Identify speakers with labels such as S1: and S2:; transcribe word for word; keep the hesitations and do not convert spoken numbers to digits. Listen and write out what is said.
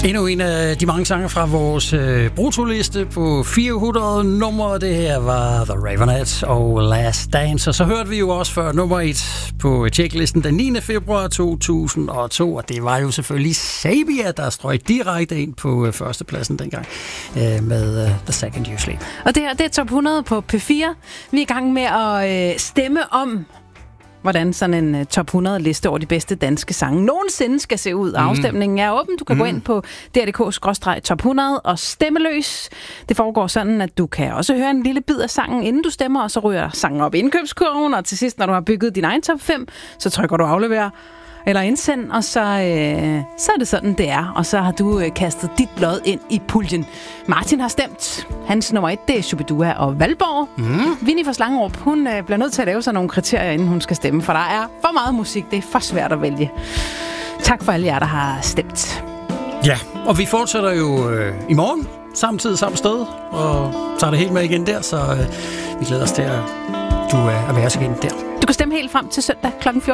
S1: Endnu en af de mange sange fra vores øh, brutoliste på fire hundrede numre. Det her var The Raveonettes og Last Dance. Og så hørte vi jo også før nummer et på checklisten den niende februar to tusind og to. Og det var jo selvfølgelig Sabia, der strøg direkte ind på øh, førstepladsen dengang øh, med øh, The Second You Sleep.
S2: Og det her, det er top hundrede på P fire. Vi er i gang med at øh, stemme om, hvordan sådan en uh, top hundrede liste over de bedste danske sange nogensinde skal se ud. Afstemningen er åben. Du kan mm. gå ind på d r punktum d k skråstreg top hundrede og stemme løs. Det foregår sådan, at du kan også høre en lille bid af sangen, inden du stemmer, og så ryger sangen op i indkøbskurven, og til sidst, når du har bygget din egen top fem, så trykker du aflever eller indsend, og så, øh, så er det sådan, det er. Og så har du øh, kastet dit lod ind i puljen. Martin har stemt. Hans nummer et, det er Shubidua og Valborg. Mm. Vinnie fra Slangerup, hun øh, bliver nødt til at lave sig nogle kriterier, inden hun skal stemme, for der er for meget musik. Det er for svært at vælge. Tak for alle jer, der har stemt.
S1: Ja, og vi fortsætter jo øh, i morgen, samtidig samme sted, og tager det helt med igen der, så øh, vi glæder os til, at du øh, er med os igen der.
S2: Du kan stemme helt frem til søndag klokken fjorten.